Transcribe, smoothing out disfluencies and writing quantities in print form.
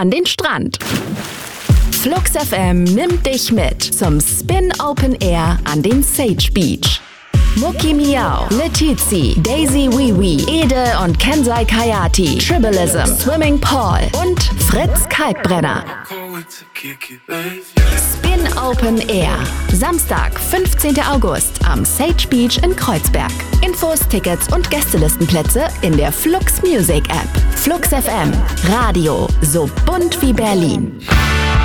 an den Strand. Flux FM nimmt dich mit zum Spin Open Air an den Sage Beach. Muki Miau, Letizi, Daisy Wiwi, Ede und Kensai Kayati, Tribalism, Swimming Paul und Fritz Kalkbrenner. Spin Open Air. Samstag, 15. August am Sage Beach in Kreuzberg. Infos, Tickets und Gästelistenplätze in der Flux Music App. Flux FM. Radio so bunt wie Berlin.